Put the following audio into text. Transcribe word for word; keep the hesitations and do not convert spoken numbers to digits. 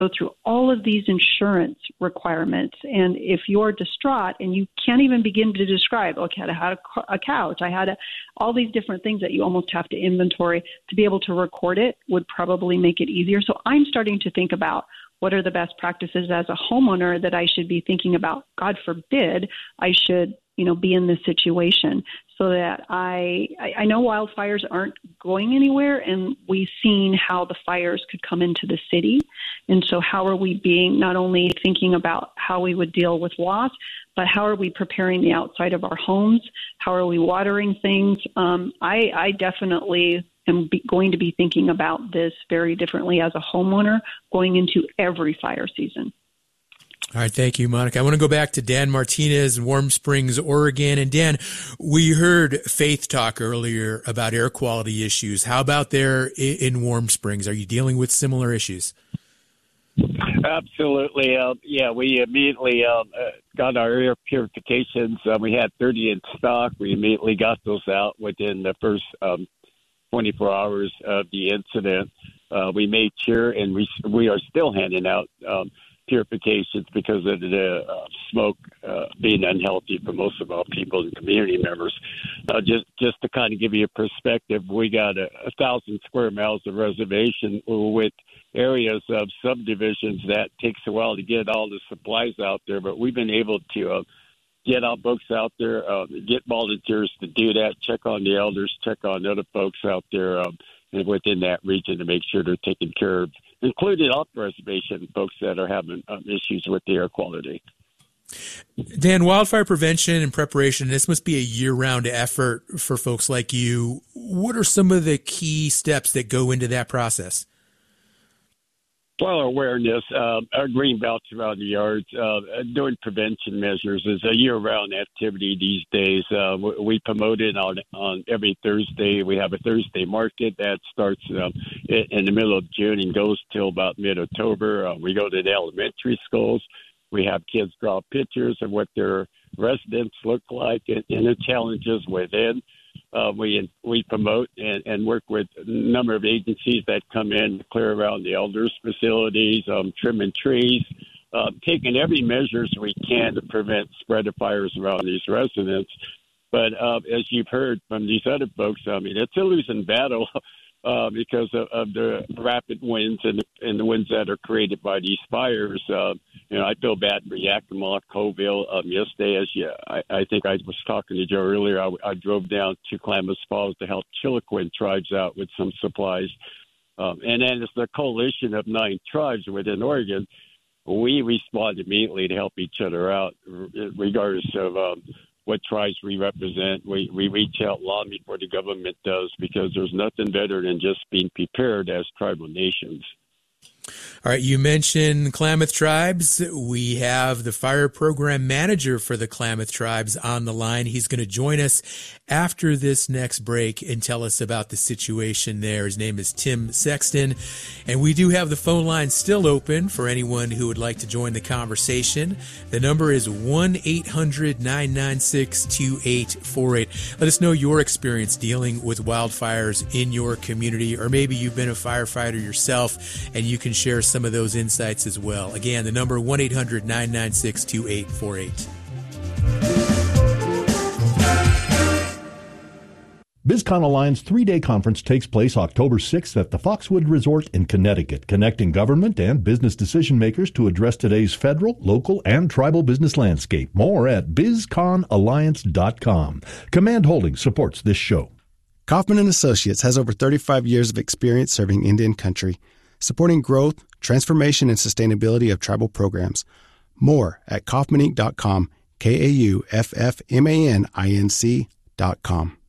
go through all of these insurance requirements. And if you're distraught and you can't even begin to describe, okay, I had a, a couch, I had a, all these different things that you almost have to inventory, to be able to record it would probably make it easier. So I'm starting to think about what are the best practices as a homeowner that I should be thinking about. God forbid I should, you know, be in this situation, so that I, I know wildfires aren't going anywhere, and we've seen how the fires could come into the city. And so how are we being not only thinking about how we would deal with loss, but how are we preparing the outside of our homes? How are we watering things? Um, I, I definitely am be going to be thinking about this very differently as a homeowner going into every fire season. All right. Thank you, Monica. I want to go back to Dan Martinez in Warm Springs, Oregon. And Dan, we heard Faith talk earlier about air quality issues. How about there in Warm Springs? Are you dealing with similar issues? Absolutely. Uh, yeah, we immediately uh, got our air purifications. Uh, we had thirty in stock. We immediately got those out within the first um, twenty-four hours of the incident. Uh, we made sure, and we we are still handing out um, purifications because of the uh, smoke uh, being unhealthy for most of our people and community members. Uh, just just to kind of give you a perspective, we got a, a thousand square miles of reservation with areas of subdivisions that takes a while to get all the supplies out there, but we've been able to uh, get our folks out there, uh, get volunteers to do that, check on the elders, check on other folks out there um, and within that region to make sure they're taken care of, including off-reservation folks that are having um, issues with the air quality. Dan, wildfire prevention and preparation, this must be a year-round effort for folks like you. What are some of the key steps that go into that process? Well, awareness, uh, our green belts around the yards, uh, doing prevention measures is a year-round activity these days. Uh, we promote it on, on every Thursday. We have a Thursday market that starts uh, in the middle of June and goes till about mid-October. Uh, we go to the elementary schools. We have kids draw pictures of what their residents look like and, and the challenges within. Uh, we we promote and, and work with a number of agencies that come in to clear around the elders' facilities, um, trimming trees, uh, taking every measures we can to prevent spread of fires around these residents. But uh, as you've heard from these other folks, I mean, it's a losing battle uh, because of, of the rapid winds and the, and the winds that are created by these fires. Uh, you know, I feel bad for Yakima, Colville. Um, yesterday, as you, I, I think I was talking to Joe earlier, I, I drove down to Klamath Falls to help Chiloquin tribes out with some supplies. Um, and then it's the coalition of nine tribes within Oregon. We respond immediately to help each other out, regardless of um, what tribes we represent. We, we reach out long before the government does, because there's nothing better than just being prepared as tribal nations. All right, you mentioned Klamath Tribes. We have the fire program manager for the Klamath Tribes on the line. He's going to join us after this next break and tell us about the situation there. His name is Tim Sexton, and we do have the phone line still open for anyone who would like to join the conversation. The number is one eight hundred nine nine six two eight four eight. Let us know your experience dealing with wildfires in your community, or maybe you've been a firefighter yourself and you can share some of those insights as well. Again, the number one eight hundred nine nine six two eight four eight. BizCon Alliance three-day conference takes place October sixth at the Foxwood Resort in Connecticut, connecting government and business decision makers to address today's federal, local, and tribal business landscape. More at biz con alliance dot com. Command Holdings supports this show. Kaufman and Associates has over thirty-five years of experience serving Indian country, supporting growth, transformation, and sustainability of tribal programs. More at kaufman inc dot com, K A U F F M A N I N C dot com.